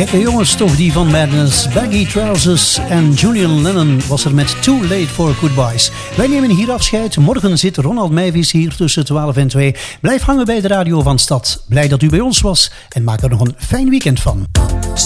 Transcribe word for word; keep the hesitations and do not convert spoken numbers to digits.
Gekke jongens toch, die van Madness. Baggy Trousers en Julian Lennon was er met Too Late for Goodbyes. Wij nemen hier afscheid. Morgen zit Ronald Meijvis hier tussen twaalf en twee. Blijf hangen bij de radio van Stad. Blij dat u bij ons was en maak er nog een fijn weekend van.